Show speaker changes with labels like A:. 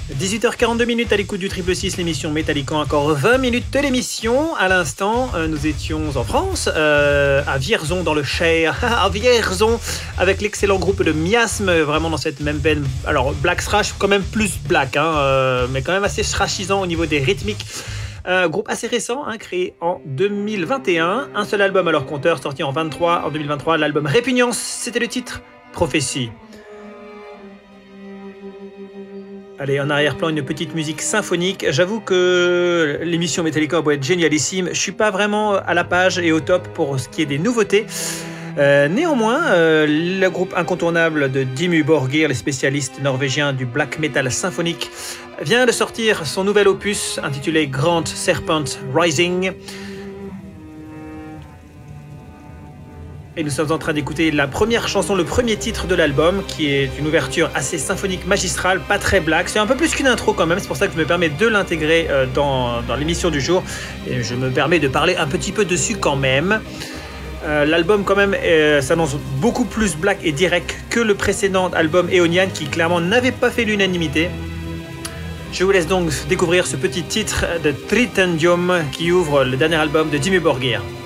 A: 18h42 minutes à l'écoute du Triple 6, l'émission Métallican. Encore 20 minutes de l'émission. À l'instant, nous étions en France, à Vierzon dans le Cher, à Vierzon, avec l'excellent groupe de Miasme, vraiment dans cette même veine. Alors, black thrash, quand même plus black, mais quand même assez thrashisant au niveau des rythmiques. Groupe assez récent, créé en 2021. Un seul album à leur compteur, sorti en 2023. L'album Répugnance, c'était le titre Prophétie. Allez, en arrière-plan, une petite musique symphonique. J'avoue que l'émission Metallica doit être génialissime. Je ne suis pas vraiment à la page et au top pour ce qui est des nouveautés. Néanmoins, le groupe incontournable de Dimmu Borgir, les spécialistes norvégiens du black metal symphonique, vient de sortir son nouvel opus intitulé Grand Serpent Rising. Et nous sommes en train d'écouter la première chanson, le premier titre de l'album, qui est une ouverture assez symphonique, magistrale, pas très black. C'est un peu plus qu'une intro quand même, c'est pour ça que je me permets de l'intégrer dans l'émission du jour. Et je me permets de parler un petit peu dessus quand même. L'album quand même s'annonce beaucoup plus black et direct que le précédent album Aeonian, qui clairement n'avait pas fait l'unanimité. Je vous laisse donc découvrir ce petit titre de Tritendium qui ouvre le dernier album de Dimmu Borgir.